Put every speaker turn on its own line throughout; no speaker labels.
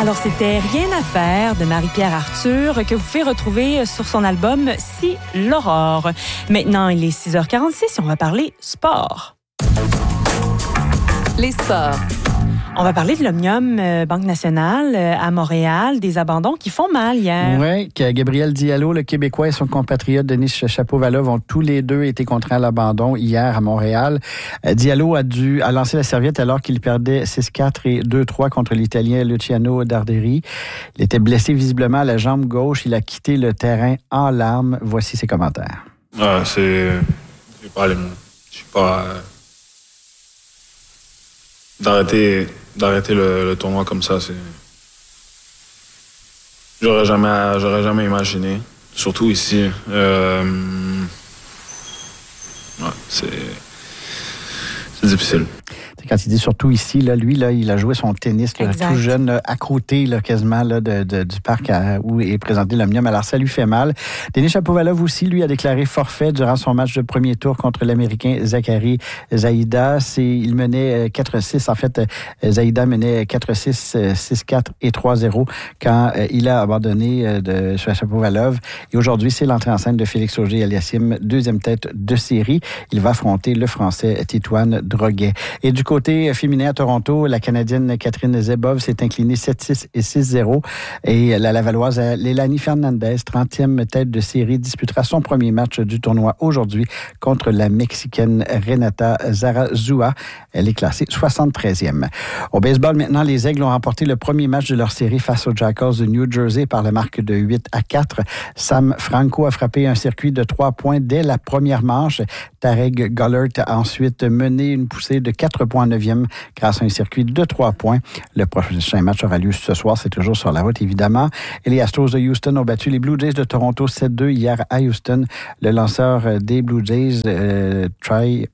Alors, c'était Rien à faire de Marie-Pierre Arthur que vous pouvez retrouver sur son album Si l'aurore. Maintenant, il est 6h46 et on va parler sport.
Les sports.
On va parler de l'Omnium Banque Nationale à Montréal, des abandons qui font mal hier.
Oui, que Gabriel Diallo, le Québécois, et son compatriote Denis Chapovalov ont tous les deux été contraints à l'abandon hier à Montréal. Diallo a lancer la serviette alors qu'il perdait 6-4 et 2-3 contre l'Italien Luciano Darderi. Il était blessé visiblement à la jambe gauche. Il a quitté le terrain en larmes. Voici ses commentaires.
J'ai pas les mots. Je suis pas... D'arrêter le tournoi comme ça, c'est... J'aurais jamais imaginé. Surtout ici. C'est difficile.
Quand il dit surtout ici, là, lui, là, il a joué son tennis là, tout jeune, là, à côté là, quasiment là, du parc où est présenté l'Omnium. Alors, ça lui fait mal. Denis Chapovalov aussi, lui, a déclaré forfait durant son match de premier tour contre l'Américain Zachary Zaïda. Il menait 4-6. En fait, Zaïda menait 4-6, 6-4 et 3-0 quand il a abandonné de Chapovalov. Et aujourd'hui, c'est l'entrée en scène de Félix Auger-Aliassime, deuxième tête de série. Il va affronter le Français Titouan Droguet. Et du côté féminin à Toronto, la Canadienne Catherine Zebov s'est inclinée 7-6 et 6-0. Et la Lavalloise Lélanie Fernandez, 30e tête de série, disputera son premier match du tournoi aujourd'hui contre la Mexicaine Renata Zarazúa. Elle est classée 73e. Au baseball, maintenant, les Aigles ont remporté le premier match de leur série face aux Jackals de New Jersey par la marque de 8-4. Sam Franco a frappé un circuit de 3 points dès la première manche. Tarek Gollert a ensuite mené une poussée de 4 points en 9e grâce à un circuit de 3 points. Le prochain match aura lieu ce soir. C'est toujours sur la route, évidemment. Et les Astros de Houston ont battu les Blue Jays de Toronto 7-2 hier à Houston. Le lanceur des Blue Jays, Trey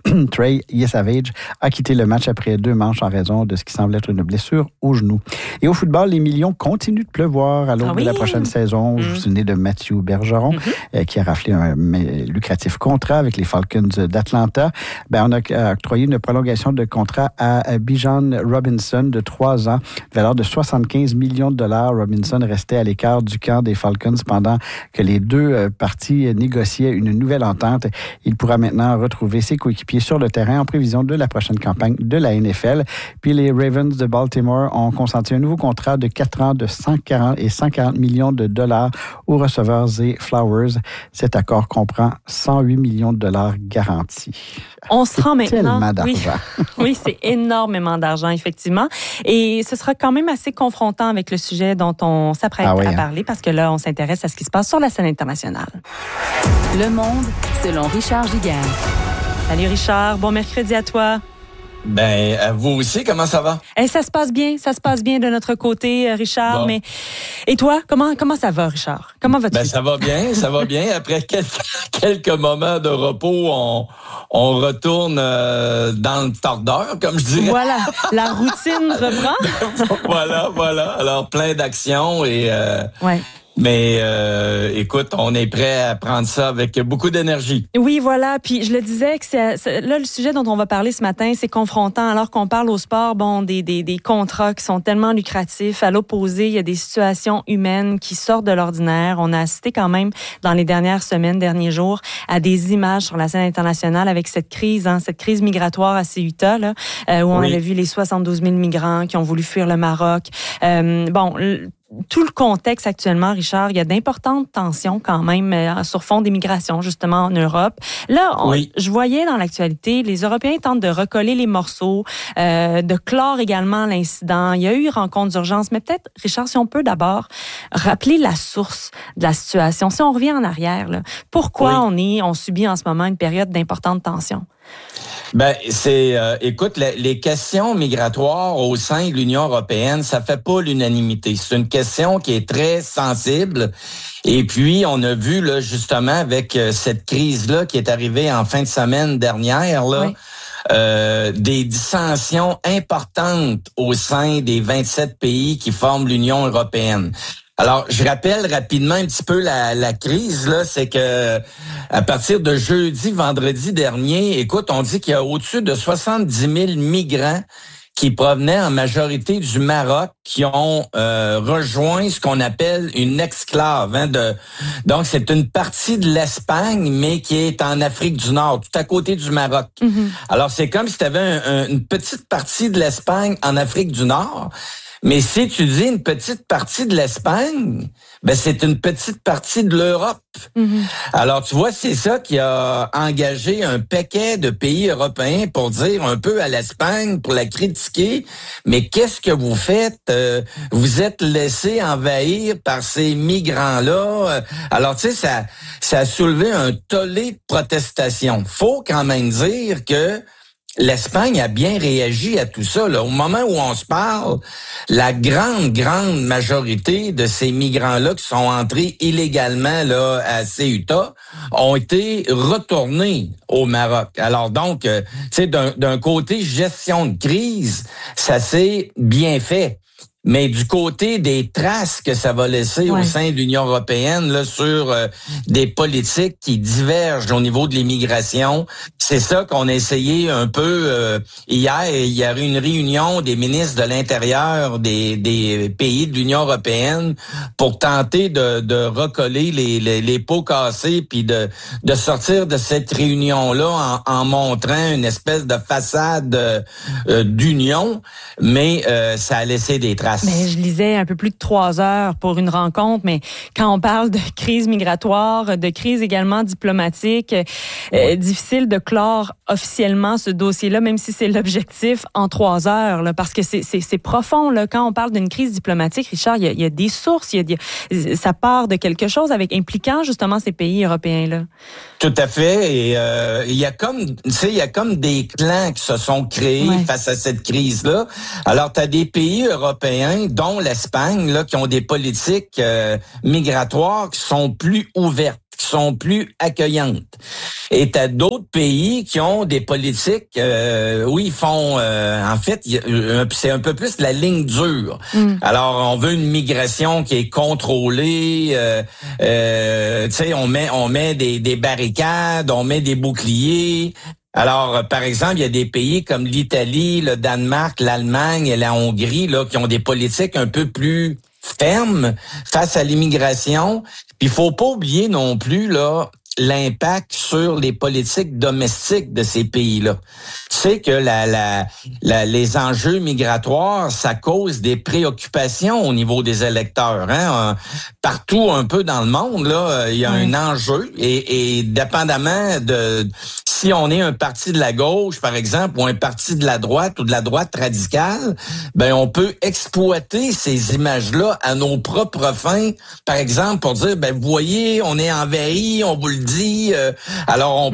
Yesavage, a quitté le match après 2 manches en raison de ce qui semble être une blessure au genou. Et au football, les millions continuent de pleuvoir à l'aube de la prochaine saison. Vous vous souvenez de Mathieu Bergeron, qui a raflé un lucratif contrat avec les Falcons d'Atlanta. On a octroyé une prolongation de contrat à Bijan Robinson de 3 ans, valeur de 75 millions de dollars. Robinson restait à l'écart du camp des Falcons pendant que les deux parties négociaient une nouvelle entente. Il pourra maintenant retrouver ses coéquipiers sur le terrain en prévision de la prochaine campagne de la NFL. Puis les Ravens de Baltimore ont consenti un nouveau contrat de 4 ans de 140 millions de dollars au receveur Zay Flowers. Cet accord comprend 108 millions de dollars garantis.
On se rend maintenant...
Tellement d'argent.
Oui, c'est énormément d'argent, effectivement. Et ce sera quand même assez confrontant avec le sujet dont on s'apprête à parler, parce que là, on s'intéresse à ce qui se passe sur la scène internationale.
Le monde, selon Richard Giguère.
Salut Richard, bon mercredi à toi.
À vous aussi, comment ça va?
Ça se passe bien de notre côté, Richard. Bon. Mais et toi, comment ça va, Richard? Comment vas-tu?
Ça va bien. Après quelques moments de repos, on retourne dans le tordeur, comme je dirais.
Voilà, la routine reprend.
Voilà. Alors, plein d'actions et...
Ouais.
Mais écoute, on est prêt à prendre ça avec beaucoup d'énergie.
Oui, voilà. Puis je le disais que là, le sujet dont on va parler ce matin, c'est confrontant. Alors qu'on parle au sport, des contrats qui sont tellement lucratifs. À l'opposé, il y a des situations humaines qui sortent de l'ordinaire. On a assisté quand même dans les dernières semaines, derniers jours, à des images sur la scène internationale avec cette crise migratoire à Ceuta, là, où on avait vu les 72 000 migrants qui ont voulu fuir le Maroc. Tout le contexte actuellement, Richard, il y a d'importantes tensions quand même sur fond des migrations, justement, en Europe. Là, je voyais dans l'actualité, les Européens tentent de recoller les morceaux, de clore également l'incident. Il y a eu rencontre d'urgence, mais peut-être, Richard, si on peut d'abord rappeler la source de la situation. Si on revient en arrière, là, pourquoi on subit en ce moment une période d'importantes tensions?
Écoute, les questions migratoires au sein de l'Union européenne, ça fait pas l'unanimité. C'est une question qui est très sensible. Et puis, on a vu, là, justement, avec cette crise-là qui est arrivée en fin de semaine dernière, là, des dissensions importantes au sein des 27 pays qui forment l'Union européenne. Alors, je rappelle rapidement un petit peu la crise, là, c'est que à partir de vendredi dernier, écoute, on dit qu'il y a au-dessus de 70 000 migrants qui provenaient en majorité du Maroc, qui ont rejoint ce qu'on appelle une exclave. Donc, c'est une partie de l'Espagne, mais qui est en Afrique du Nord, tout à côté du Maroc. Mm-hmm. Alors, c'est comme si tu avais une petite partie de l'Espagne en Afrique du Nord. Mais si tu dis une petite partie de l'Espagne, ben c'est une petite partie de l'Europe. Mm-hmm. Alors, tu vois, c'est ça qui a engagé un paquet de pays européens pour dire un peu à l'Espagne, pour la critiquer, mais qu'est-ce que vous faites? Vous êtes laissé envahir par ces migrants-là. Alors, tu sais, ça a soulevé un tollé de protestation. Faut quand même dire que l'Espagne a bien réagi à tout ça. Là. Au moment où on se parle, la grande majorité de ces migrants-là qui sont entrés illégalement là à Ceuta ont été retournés au Maroc. Alors donc, tu sais, d'un côté gestion de crise, ça s'est bien fait. Mais du côté des traces que ça va laisser au sein de l'Union européenne là, sur des politiques qui divergent au niveau de l'immigration, c'est ça qu'on a essayé un peu hier. Il y a eu une réunion des ministres de l'Intérieur des pays de l'Union européenne pour tenter de recoller les pots cassés puis de sortir de cette réunion-là en montrant une espèce de façade d'union, mais ça a laissé des traces.
Mais je lisais un peu plus de 3 heures pour une rencontre, mais quand on parle de crise migratoire, de crise également diplomatique, difficile de clore officiellement ce dossier-là, même si c'est l'objectif en 3 heures, là, parce que c'est profond. Là. Quand on parle d'une crise diplomatique, Richard, il y a des sources, ça part de quelque chose impliquant justement ces pays européens-là.
Tout à fait. Et il y a comme des clans qui se sont créés face à cette crise-là. Alors, tu as des pays européens, dont l'Espagne, là, qui ont des politiques migratoires qui sont plus ouvertes, qui sont plus accueillantes. Et t'as d'autres pays qui ont des politiques où ils font, en fait, c'est un peu plus la ligne dure. Alors, on veut une migration qui est contrôlée. Tu sais, on met des barricades, on met des boucliers. Alors, par exemple, il y a des pays comme l'Italie, le Danemark, l'Allemagne et la Hongrie là qui ont des politiques un peu plus fermes face à l'immigration. Puis il faut pas oublier non plus là l'impact sur les politiques domestiques de ces pays-là. Tu sais que les enjeux migratoires, ça cause des préoccupations au niveau des électeurs. Partout un peu dans le monde, là, il y a un enjeu et dépendamment de si on est un parti de la gauche, par exemple, ou un parti de la droite ou de la droite radicale, ben on peut exploiter ces images-là à nos propres fins. Par exemple, pour dire, ben vous voyez, on est envahi, on vous le dit. Alors on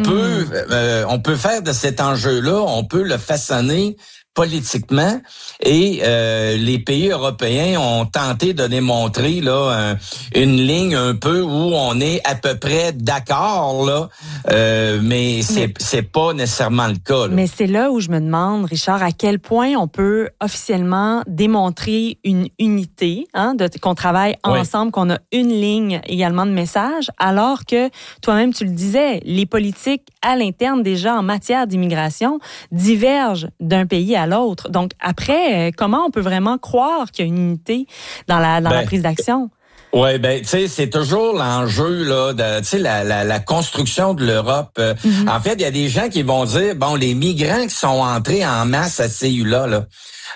peut faire de cet enjeu-là, on peut le façonner politiquement et les pays européens ont tenté de démontrer là une ligne un peu où on est à peu près d'accord là, mais c'est pas nécessairement le cas. Là.
Mais c'est là où je me demande, Richard, à quel point on peut officiellement démontrer une unité, qu'on travaille ensemble, qu'on a une ligne également de message, alors que toi-même tu le disais, les politiques à l'interne déjà en matière d'immigration divergent d'un pays à l'autre. Donc après, comment on peut vraiment croire qu'il y a une unité dans la prise d'action?
Ouais, ben tu sais, c'est toujours l'enjeu là de tu sais la construction de l'Europe. En fait, il y a des gens qui vont dire bon, les migrants qui sont entrés en masse à Ceuta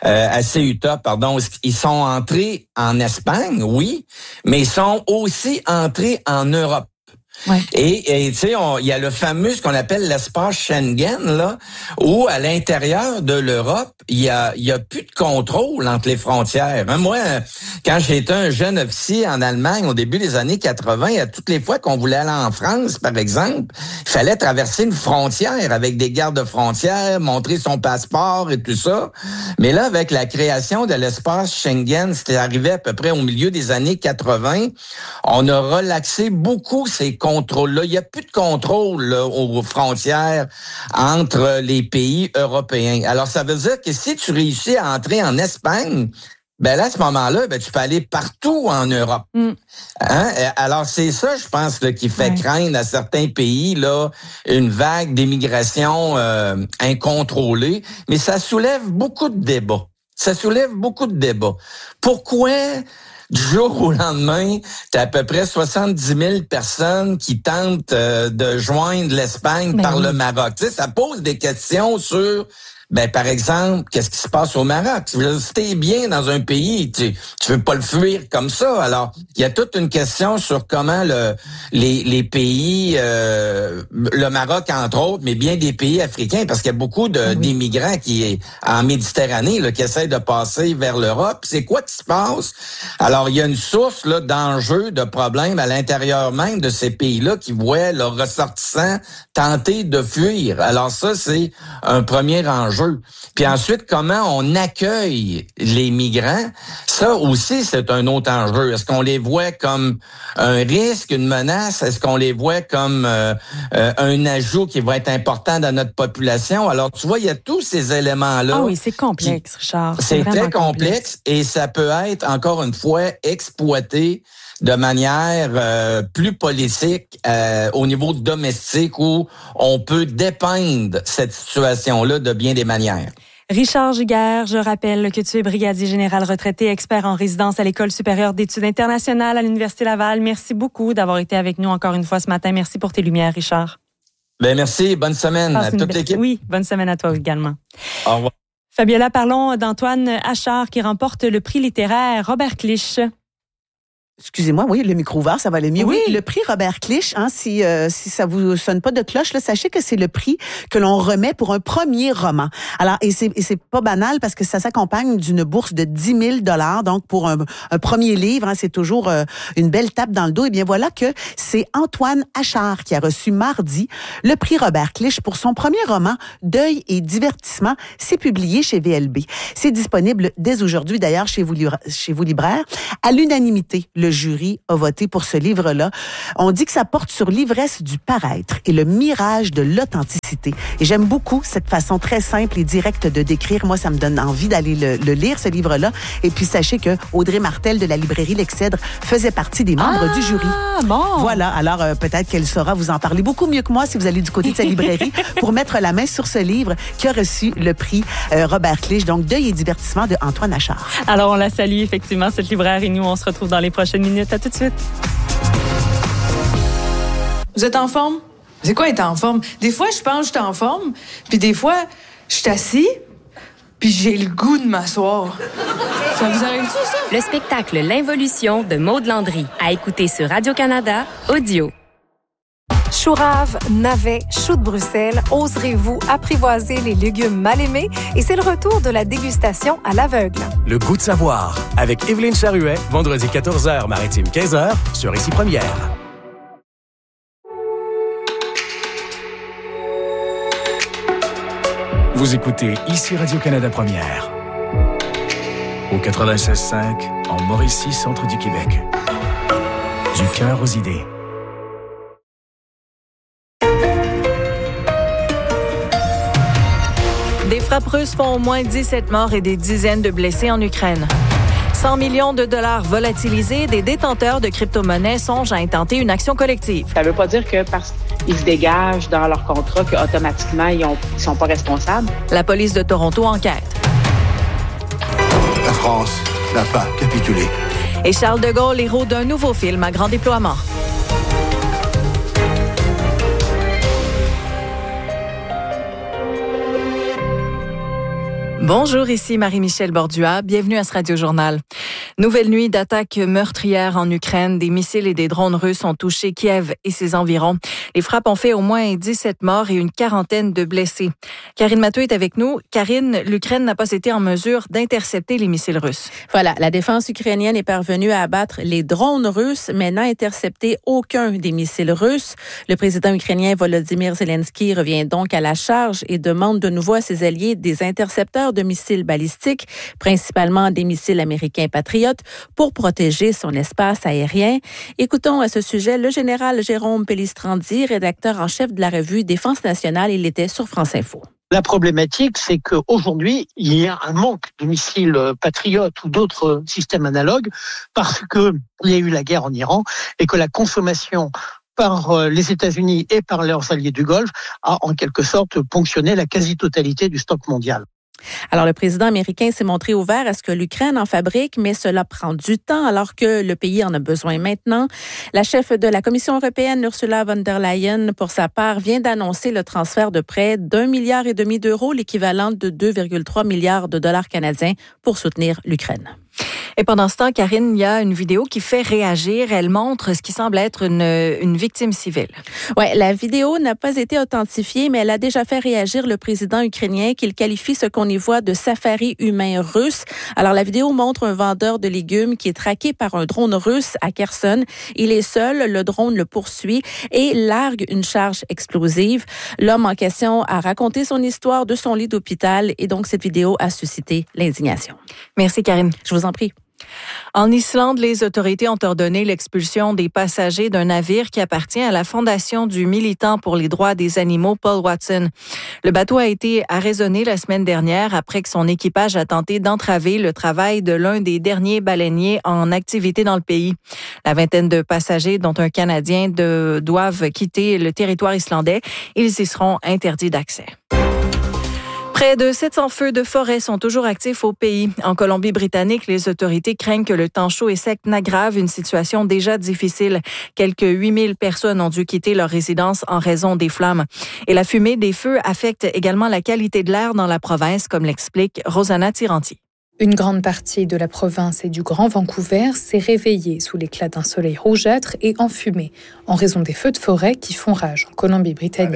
ils sont entrés en Espagne, oui, mais ils sont aussi entrés en Europe. Ouais. Et tu sais, il y a le fameux ce qu'on appelle l'espace Schengen là, où à l'intérieur de l'Europe, il y a plus de contrôle entre les frontières. Moi, quand j'étais un jeune officier en Allemagne au début des années 80, à toutes les fois qu'on voulait aller en France, par exemple, il fallait traverser une frontière avec des gardes frontières, montrer son passeport et tout ça. Mais là, avec la création de l'espace Schengen, c'était arrivé à peu près au milieu des années 80, on a relaxé beaucoup ces contrôle-là. Il n'y a plus de contrôle là, aux frontières entre les pays européens. Alors, ça veut dire que si tu réussis à entrer en Espagne, ben là, à ce moment-là, tu peux aller partout en Europe. Hein? Alors, c'est ça, je pense, là, qui fait craindre à certains pays là une vague d'immigration incontrôlée. Mais ça soulève beaucoup de débats. Pourquoi, du jour au lendemain, t'as à peu près 70 000 personnes qui tentent de joindre l'Espagne par le Maroc? Tu sais, ça pose des questions sur... par exemple, qu'est-ce qui se passe au Maroc? Si t'es bien dans un pays, tu veux pas le fuir comme ça. Alors, il y a toute une question sur comment les pays, le Maroc entre autres, mais bien des pays africains, parce qu'il y a beaucoup d'immigrants qui en Méditerranée là, qui essaient de passer vers l'Europe. C'est quoi qui se passe? Alors, il y a une source là d'enjeux, de problèmes à l'intérieur même de ces pays-là qui voient leurs ressortissants tenter de fuir. Alors ça, c'est un premier enjeu. Puis ensuite, comment on accueille les migrants, ça aussi, c'est un autre enjeu. Est-ce qu'on les voit comme un risque, une menace? Est-ce qu'on les voit comme un ajout qui va être important dans notre population? Alors, tu vois, il y a tous ces éléments-là.
Ah oui, c'est complexe, Richard.
C'est très complexe et ça peut être, encore une fois, exploité de manière plus politique au niveau domestique où on peut dépeindre cette situation-là de bien des manières.
Richard Giguère, je rappelle que tu es brigadier général retraité, expert en résidence à l'École supérieure d'études internationales à l'Université Laval. Merci beaucoup d'avoir été avec nous encore une fois ce matin. Merci pour tes lumières, Richard.
Merci. Bonne semaine à toute l'équipe.
Oui, bonne semaine à toi également.
Au revoir.
Fabiola, parlons d'Antoine Achard qui remporte le prix littéraire Robert Clich.
Excusez-moi, oui, le micro ouvert, ça va aller mieux. Oui, le prix Robert Clich, si ça vous sonne pas de cloche, là, sachez que c'est le prix que l'on remet pour un premier roman. Alors, et c'est pas banal parce que ça s'accompagne d'une bourse de 10 000 $. Donc, pour un premier livre, c'est toujours une belle tape dans le dos. Et bien voilà que c'est Antoine Achard qui a reçu mardi le prix Robert Clich pour son premier roman, Deuil et divertissement. C'est publié chez VLB. C'est disponible dès aujourd'hui, d'ailleurs, chez vous libraires. À l'unanimité, le jury a voté pour ce livre-là. On dit que ça porte sur l'ivresse du paraître et le mirage de l'authenticité. Et j'aime beaucoup cette façon très simple et directe de décrire. Moi, ça me donne envie d'aller le lire, ce livre-là. Et puis, sachez que Audrey Martel de la librairie L'Excèdre faisait partie des membres du jury.
Bon.
Voilà. Alors, peut-être qu'elle saura vous en parler beaucoup mieux que moi si vous allez du côté de sa librairie pour mettre la main sur ce livre qui a reçu le prix Robert Clich. Donc, Deuil et divertissement de Antoine Achard.
Alors, on la salue effectivement, cette libraire, et nous, on se retrouve dans les prochaines minutes. À tout de suite.
Vous êtes en forme? C'est quoi être en forme? Des fois, je pense que je suis en forme, puis des fois, je suis assis, puis j'ai le goût de m'asseoir. Ça vous arrive-tu, ça?
Le spectacle L'Involution de Maude Landry, à écouter sur Radio-Canada Audio.
Choux rave, navets, choux de Bruxelles, oserez-vous apprivoiser les légumes mal aimés? Et c'est le retour de la dégustation à l'aveugle.
Le goût de savoir, avec Évelyne Charuet, vendredi 14h, maritime 15h, sur Ici Première. Vous écoutez Ici Radio-Canada Première. Au 96.5, en Mauricie, centre du Québec. Du cœur aux idées.
Des frappes russes font au moins 17 morts et des dizaines de blessés en Ukraine. 100 millions de dollars volatilisés, des détenteurs de crypto-monnaies songent à intenter une action collective.
Ça ne veut pas dire que parce qu'ils se dégagent dans leur contrat qu'automatiquement, ils ne sont pas responsables.
La police de Toronto enquête.
La France n'a pas capitulé.
Et Charles de Gaulle, héros d'un nouveau film à grand déploiement. Bonjour, ici Marie-Michel Bordua. Bienvenue à ce Radio-Journal. Nouvelle nuit d'attaques meurtrières en Ukraine. Des missiles et des drones russes ont touché Kiev et ses environs. Les frappes ont fait au moins 17 morts et une quarantaine de blessés. Karine Mathieu est avec nous. Karine, l'Ukraine n'a pas été en mesure d'intercepter les missiles russes.
Voilà, la défense ukrainienne est parvenue à abattre les drones russes, mais n'a intercepté aucun des missiles russes. Le président ukrainien Volodymyr Zelensky revient donc à la charge et demande de nouveau à ses alliés des intercepteurs de missiles balistiques, principalement des missiles américains Patriot, pour protéger son espace aérien. Écoutons à ce sujet le général Jérôme Pellistrandi, rédacteur en chef de la revue Défense nationale. Il était sur France Info.
La problématique, c'est qu'aujourd'hui, il y a un manque de missiles Patriot ou d'autres systèmes analogues parce qu'il y a eu la guerre en Iran et que la consommation par les États-Unis et par leurs alliés du Golfe a en quelque sorte ponctionné la quasi-totalité du stock mondial.
Alors, le président américain s'est montré ouvert à ce que l'Ukraine en fabrique, mais cela prend du temps alors que le pays en a besoin maintenant. La chef de la Commission européenne, Ursula von der Leyen, pour sa part, vient d'annoncer le transfert de près d'1,5 milliard d'euros, l'équivalent de 2,3 milliards de dollars canadiens pour soutenir l'Ukraine.
Et pendant ce temps, Karine, il y a une vidéo qui fait réagir. Elle montre ce qui semble être une victime civile.
Oui, la vidéo n'a pas été authentifiée, mais elle a déjà fait réagir le président ukrainien qu'il qualifie ce qu'on y voit de safari humain russe. Alors, la vidéo montre un vendeur de légumes qui est traqué par un drone russe à Kherson. Il est seul, le drone le poursuit et largue une charge explosive. L'homme en question a raconté son histoire de son lit d'hôpital et donc cette vidéo a suscité l'indignation.
Merci, Karine.
Je vous en prie.
En Islande, les autorités ont ordonné l'expulsion des passagers d'un navire qui appartient à la fondation du militant pour les droits des animaux Paul Watson. Le bateau a été arraisonné la semaine dernière après que son équipage a tenté d'entraver le travail de l'un des derniers baleiniers en activité dans le pays. La vingtaine de passagers, dont un Canadien, doivent quitter le territoire islandais. Ils y seront interdits d'accès. Près de 700 feux de forêt sont toujours actifs au pays. En Colombie-Britannique, les autorités craignent que le temps chaud et sec n'aggrave une situation déjà difficile. Quelques 8000 personnes ont dû quitter leur résidence en raison des flammes. Et la fumée des feux affecte également la qualité de l'air dans la province, comme l'explique Rosanna Tiranti.
Une grande partie de la province et du Grand Vancouver s'est réveillée sous l'éclat d'un soleil rougeâtre et enfumé en raison des feux de forêt qui font rage en Colombie-Britannique.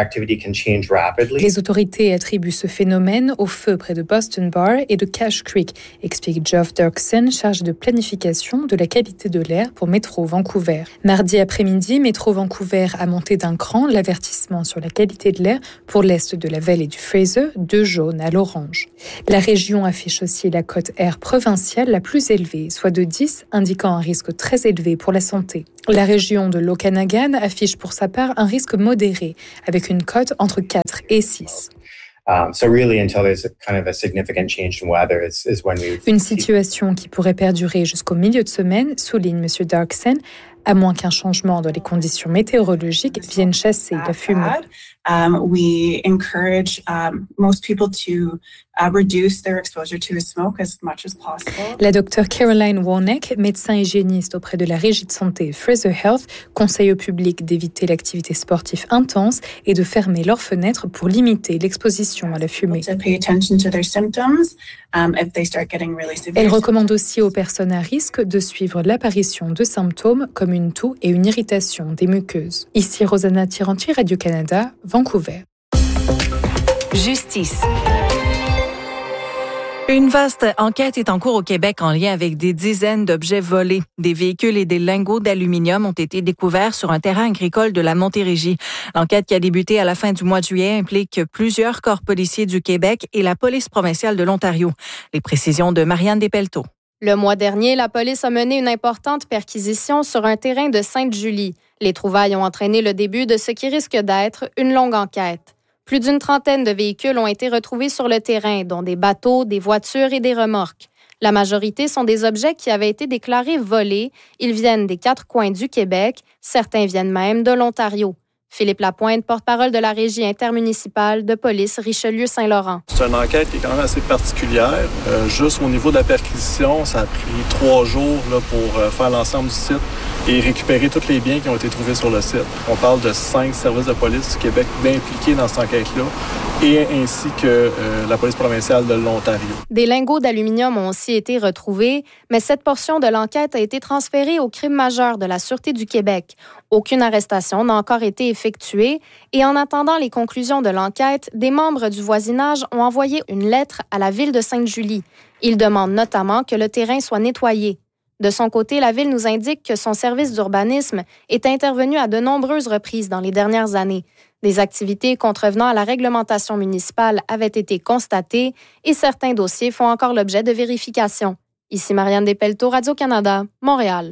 Les autorités attribuent ce phénomène aux feux près de Boston Bar et de Cache Creek, explique Geoff Dirksen, chargé de planification de la qualité de l'air pour Métro Vancouver. Mardi après-midi, Métro Vancouver a monté d'un cran l'avertissement sur la qualité de l'air pour l'est de la vallée du Fraser, de jaune à l'orange. La région affiche aussi la cote air provinciale la plus élevée, soit de 10, indiquant un risque très élevé pour la santé. La région de l'Okanagan affiche pour sa part un risque modéré, avec une cote entre 4 et 6. Une situation qui pourrait perdurer jusqu'au milieu de semaine, souligne M. Dirksen, à moins qu'un changement dans les conditions météorologiques vienne chasser la fumée.
We encourage most people to reduce their exposure to smoke as much as possible.
La docteure Caroline Warneck, médecin hygiéniste auprès de la Régie de santé Fraser Health, conseille au public d'éviter l'activité sportive intense et de fermer leurs fenêtres pour limiter l'exposition à la fumée. Elle recommande aussi aux personnes à risque de suivre l'apparition de symptômes comme une toux et une irritation des muqueuses. Ici Rosanna Tiranti, Radio-Canada, Vancouver.
Justice.
Une vaste enquête est en cours au Québec en lien avec des dizaines d'objets volés. Des véhicules et des lingots d'aluminium ont été découverts sur un terrain agricole de la Montérégie. L'enquête qui a débuté à la fin du mois de juillet implique plusieurs corps policiers du Québec et la police provinciale de l'Ontario. Les précisions de Marianne Despelteaux.
Le mois dernier, la police a mené une importante perquisition sur un terrain de Sainte-Julie. Les trouvailles ont entraîné le début de ce qui risque d'être une longue enquête. Plus d'une trentaine de véhicules ont été retrouvés sur le terrain, dont des bateaux, des voitures et des remorques. La majorité sont des objets qui avaient été déclarés volés. Ils viennent des 4 coins du Québec. Certains viennent même de l'Ontario. Philippe Lapointe, porte-parole de la Régie intermunicipale de police Richelieu-Saint-Laurent.
C'est une enquête qui est quand même assez particulière. Juste au niveau de la perquisition, ça a pris 3 jours là, pour faire l'ensemble du site et récupérer tous les biens qui ont été trouvés sur le site. On parle de 5 services de police du Québec bien impliqués dans cette enquête-là, et ainsi que la police provinciale de l'Ontario.
Des lingots d'aluminium ont aussi été retrouvés, mais cette portion de l'enquête a été transférée au crime majeur de la Sûreté du Québec. Aucune arrestation n'a encore été effectuée et en attendant les conclusions de l'enquête, des membres du voisinage ont envoyé une lettre à la ville de Sainte-Julie. Ils demandent notamment que le terrain soit nettoyé. De son côté, la ville nous indique que son service d'urbanisme est intervenu à de nombreuses reprises dans les dernières années. Des activités contrevenant à la réglementation municipale avaient été constatées et certains dossiers font encore l'objet de vérification. Ici Marianne Despelteaux, Radio-Canada, Montréal.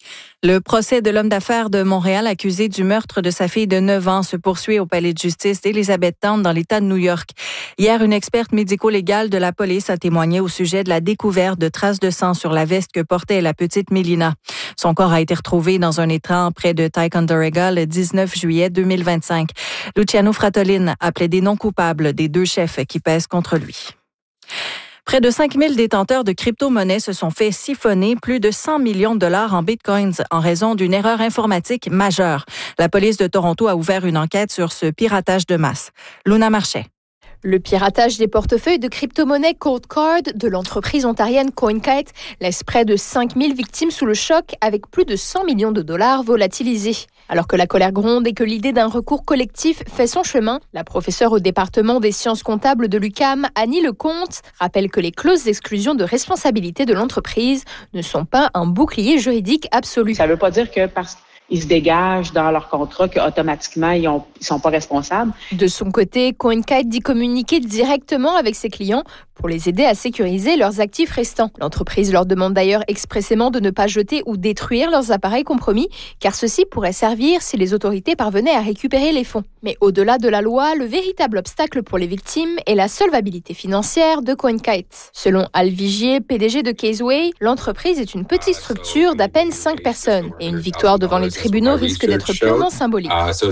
Le procès de l'homme d'affaires de Montréal accusé du meurtre de sa fille de 9 ans se poursuit au palais de justice d'Elizabethtown dans l'État de New York. Hier, une experte médico-légale de la police a témoigné au sujet de la découverte de traces de sang sur la veste que portait la petite Mélina. Son corps a été retrouvé dans un étang près de Ticonderoga le 19 juillet 2025. Luciano Fratellin a plaidé non coupable des 2 chefs qui pèsent contre lui. Près de 5000 détenteurs de crypto-monnaies se sont fait siphonner plus de 100 millions de dollars en bitcoins en raison d'une erreur informatique majeure. La police de Toronto a ouvert une enquête sur ce piratage de masse. Luna Marchais.
Le piratage des portefeuilles de crypto-monnaies Cold Card de l'entreprise ontarienne CoinKite laisse près de 5000 victimes sous le choc avec plus de 100 millions de dollars volatilisés. Alors que la colère gronde et que l'idée d'un recours collectif fait son chemin, la professeure au département des sciences comptables de l'UQAM, Annie Lecomte, rappelle que les clauses d'exclusion de responsabilité de l'entreprise ne sont pas un bouclier juridique absolu.
Ça ne veut pas dire que parce qu'ils se dégagent dans leur contrat qu'automatiquement, ils sont pas responsables.
De son côté, CoinKite dit communiquer directement avec ses clients pour les aider à sécuriser leurs actifs restants. L'entreprise leur demande d'ailleurs expressément de ne pas jeter ou détruire leurs appareils compromis, car ceux-ci pourraient servir si les autorités parvenaient à récupérer les fonds. Mais au-delà de la loi, le véritable obstacle pour les victimes est la solvabilité financière de CoinKite. Selon Al Vigier, PDG de Caseway, l'entreprise est une petite structure d'à peine 5 personnes et une victoire devant les tribunaux risque d'être purement symbolique.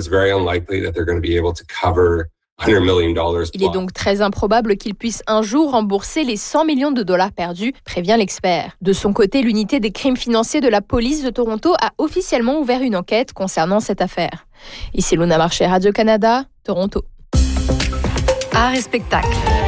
Il est donc très improbable qu'il puisse un jour rembourser les 100 millions de dollars perdus, prévient l'expert. De son côté, l'unité des crimes financiers de la police de Toronto a officiellement ouvert une enquête concernant cette affaire. Ici Luna Marchais, Radio-Canada, Toronto.
Art et spectacle.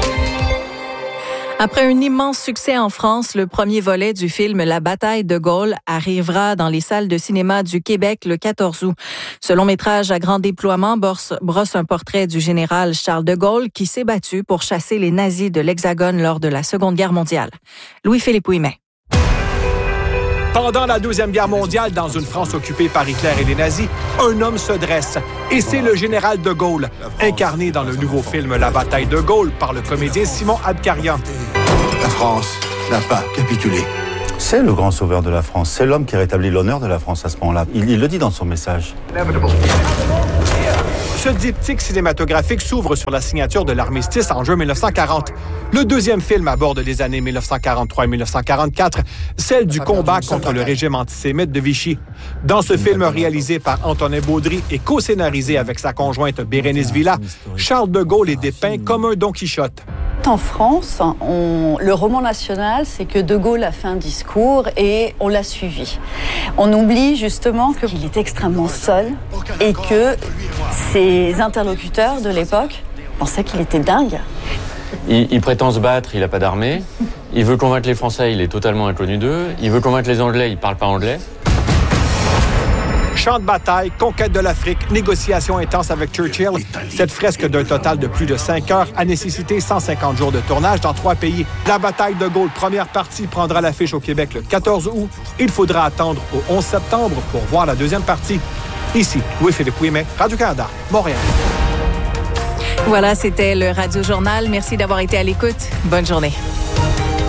Après un immense succès en France, le premier volet du film La bataille de Gaulle arrivera dans les salles de cinéma du Québec le 14 août. Ce long-métrage à grand déploiement brosse un portrait du général Charles de Gaulle qui s'est battu pour chasser les nazis de l'Hexagone lors de la Seconde Guerre mondiale. Louis-Philippe Ouimet.
Pendant la Deuxième Guerre mondiale, dans une France occupée par Hitler et les nazis, un homme se dresse. Et c'est le général de Gaulle, incarné dans le nouveau film La bataille de Gaulle par le comédien Simon Abkarian.
La France n'a pas capitulé.
C'est le grand sauveur de la France. C'est l'homme qui rétablit l'honneur de la France à ce moment-là. Il le dit dans son message.
Ce diptyque cinématographique s'ouvre sur la signature de l'armistice en juin 1940. Le deuxième film aborde les années 1943 et 1944, celle du combat contre le régime antisémite de Vichy. Dans ce film réalisé par Antonin Baudry et co-scénarisé avec sa conjointe Bérénice Villa, Charles de Gaulle est dépeint comme un Don Quichotte.
En France, le roman national, c'est que De Gaulle a fait un discours et on l'a suivi. On oublie justement qu'il est extrêmement seul et que ses interlocuteurs de l'époque pensaient qu'il était dingue.
Il prétend se battre, il n'a pas d'armée. Il veut convaincre les Français, il est totalement inconnu d'eux. Il veut convaincre les Anglais, il ne parle pas anglais.
Champ de bataille, conquête de l'Afrique, négociations intenses avec Churchill. Cette fresque d'un total de plus de 5 heures a nécessité 150 jours de tournage dans 3 pays. La bataille de Gaulle, première partie, prendra l'affiche au Québec le 14 août. Il faudra attendre au 11 septembre pour voir la deuxième partie. Ici, Louis-Philippe Ouimet, Radio-Canada, Montréal.
Voilà, c'était le Radio Journal. Merci d'avoir été à l'écoute. Bonne journée.